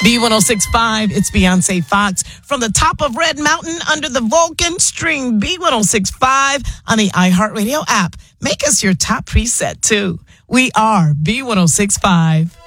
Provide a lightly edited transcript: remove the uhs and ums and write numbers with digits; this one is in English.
B1065, it's Beyonce Fox from the top of Red Mountain under the Vulcan. Stream B1065 on the iHeartRadio app. Make us your top preset too. We are B1065.